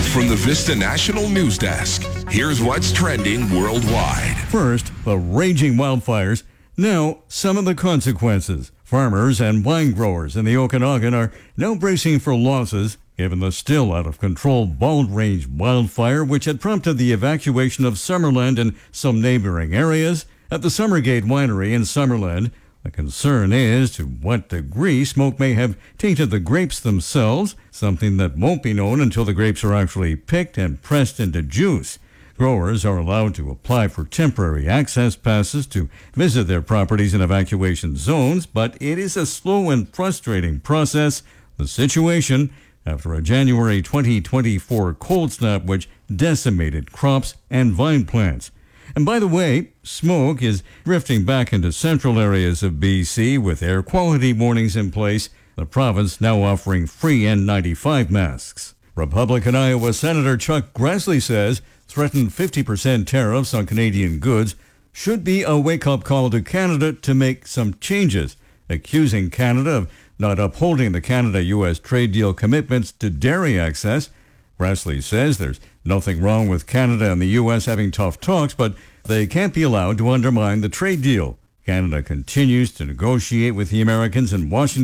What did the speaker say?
From the Vista National News Desk, here's what's trending worldwide. First, the raging wildfires. Now, some of the consequences. Farmers and wine growers in the Okanagan are now bracing for losses given the still out-of-control Bald Range wildfire, which had prompted the evacuation of Summerland and some neighboring areas. At the Summergate Winery in Summerland, the concern is to what degree smoke may have tainted the grapes themselves, something that won't be known until the grapes are actually picked and pressed into juice. Growers are allowed to apply for temporary access passes to visit their properties in evacuation zones, but it is a slow and frustrating process. The situation after a January 2024 cold snap which decimated crops and vine plants. And by the way, smoke is drifting back into central areas of BC with air quality warnings in place, the province now offering free N95 masks. Republican Iowa Senator Chuck Grassley says threatened 50% tariffs on Canadian goods should be a wake-up call to Canada to make some changes, accusing Canada of not upholding the Canada-U.S. trade deal commitments to dairy access. Grassley says there's nothing wrong with Canada and the U.S. having tough talks, but they can't be allowed to undermine the trade deal. Canada continues to negotiate with the Americans in Washington.